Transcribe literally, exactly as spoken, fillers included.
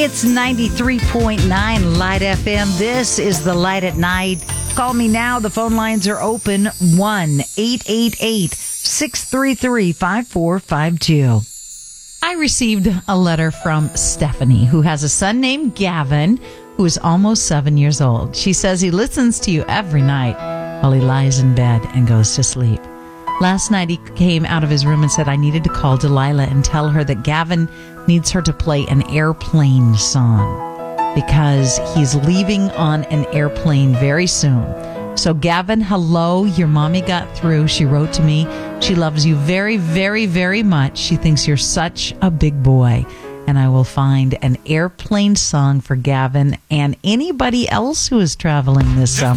It's ninety-three point nine Light F M. This is the Light at Night. Call me now. The phone lines are open. one eight eight eight, six three three, five four five two. I received a letter from Stephanie, who has a son named Gavin, who is almost seven years old. She says he listens to you every night while he lies in bed and goes to sleep. Last night he came out of his room and said I needed to call Delilah and tell her that Gavin needs her to play an airplane song because he's leaving on an airplane very soon. So Gavin, hello, your mommy got through. She wrote to me. She loves you very, very, very much. She thinks you're such a big boy. And I will find an airplane song for Gavin and anybody else who is traveling this summer.